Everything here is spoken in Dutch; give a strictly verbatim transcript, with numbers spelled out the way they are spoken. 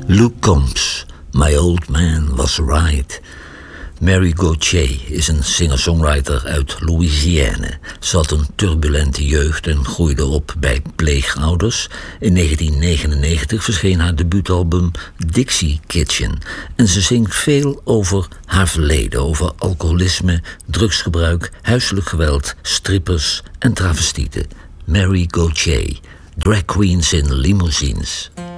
Luke Combs, My Old Man Was Right. Mary Gauthier is een singer-songwriter uit Louisiane. Ze had een turbulente jeugd en groeide op bij pleegouders. In negentien negenennegentig verscheen haar debuutalbum Dixie Kitchen. En ze zingt veel over haar verleden, over alcoholisme, drugsgebruik, huiselijk geweld, strippers en travestieten. Mary Gauthier, Drag Queens in Limousines.